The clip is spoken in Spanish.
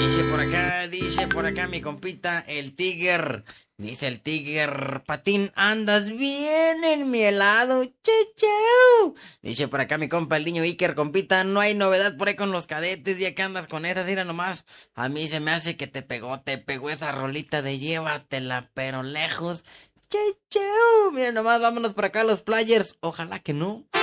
Dice por acá mi compita, el Tiger. Dice el Tiger, Patín, andas bien en mi helado, chau. Dice por acá mi compa, el niño Iker, compita, no hay novedad por ahí con los cadetes, ya que andas con esas, mira nomás. A mí se me hace que te pegó esa rolita de llévatela, pero lejos. Chau. Mira nomás, vámonos por acá los players, ojalá que no.